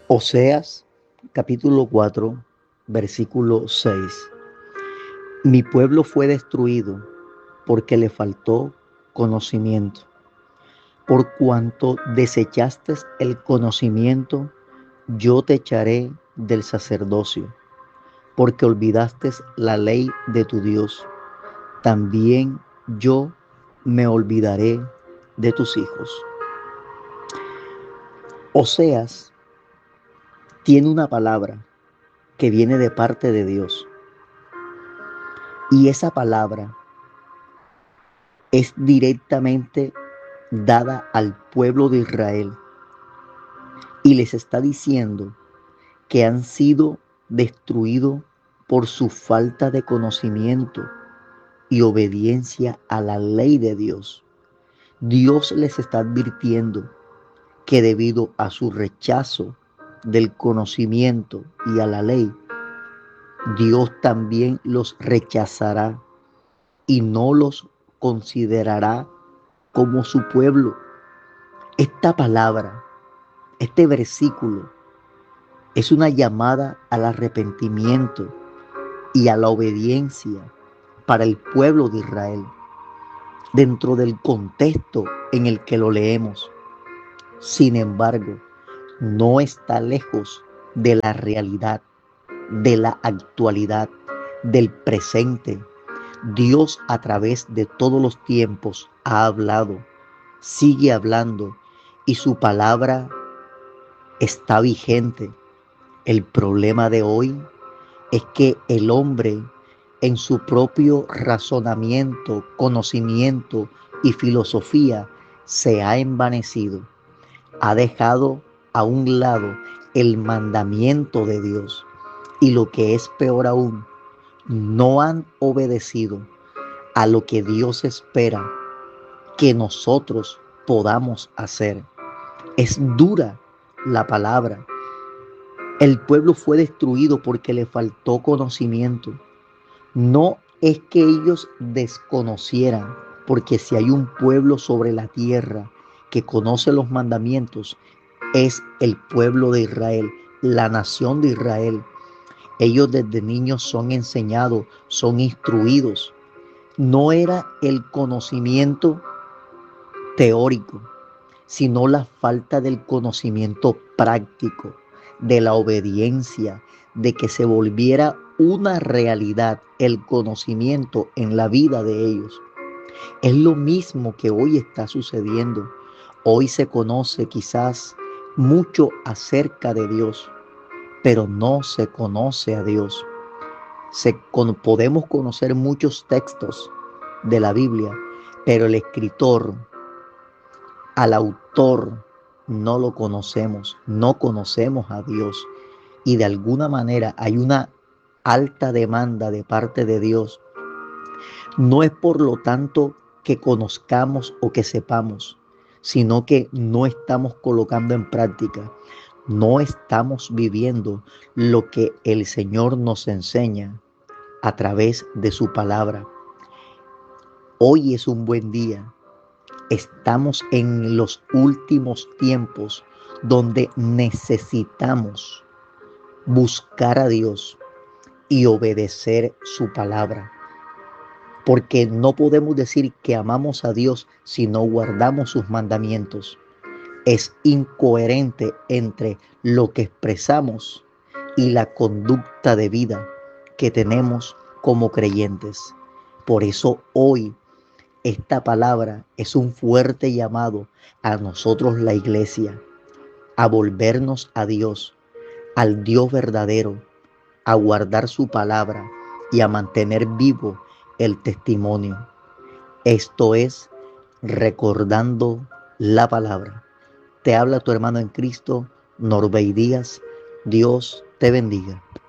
Oseas capítulo 4, versículo 6. Mi pueblo fue destruido porque le faltó conocimiento. Por cuanto desechaste el conocimiento, yo te echaré del sacerdocio, porque olvidaste la ley de tu Dios. También yo me olvidaré de tus hijos. Oseas tiene una palabra que viene de parte de Dios. Y esa palabra es directamente dada al pueblo de Israel y les está diciendo que han sido destruidos por su falta de conocimiento y obediencia a la ley de Dios. Dios les está advirtiendo que debido a su rechazo del conocimiento y a la ley, Dios también los rechazará y no los considerará como su pueblo. Esta palabra, este versículo, es una llamada al arrepentimiento y a la obediencia para el pueblo de Israel, dentro del contexto en el que lo leemos. Sin embargo, no está lejos de la realidad, de la actualidad, del presente. Dios a través de todos los tiempos ha hablado, sigue hablando y su palabra está vigente. El problema de hoy es que el hombre en su propio razonamiento, conocimiento y filosofía se ha envanecido, ha dejado a un lado el mandamiento de Dios y lo que es peor aún, no han obedecido a lo que Dios espera que nosotros podamos hacer. Es dura la palabra. El pueblo fue destruido porque le faltó conocimiento. No es que ellos desconocieran, porque si hay un pueblo sobre la tierra que conoce los mandamientos, es el pueblo de Israel, la nación de Israel. Ellos desde niños son enseñados, son instruidos. No era el conocimiento teórico, sino la falta del conocimiento práctico, de la obediencia, de que se volviera una realidad el conocimiento en la vida de ellos. Es lo mismo que hoy está sucediendo. Hoy se conoce quizás mucho acerca de Dios, pero no se conoce a Dios. Podemos conocer muchos textos de la Biblia, pero el escritor, al autor, no lo conocemos, no conocemos a Dios. Y de alguna manera hay una alta demanda de parte de Dios. No es por lo tanto que conozcamos o que sepamos, sino que no estamos colocando en práctica, no estamos viviendo lo que el Señor nos enseña a través de su palabra. Hoy es un buen día. Estamos en los últimos tiempos donde necesitamos buscar a Dios y obedecer su palabra. Porque no podemos decir que amamos a Dios si no guardamos sus mandamientos. Es incoherente entre lo que expresamos y la conducta de vida que tenemos como creyentes. Por eso hoy esta palabra es un fuerte llamado a nosotros, la iglesia, a volvernos a Dios, al Dios verdadero, a guardar su palabra y a mantener vivo el testimonio. Esto es recordando la palabra. Te habla tu hermano en Cristo, Norbey Díaz. Dios te bendiga.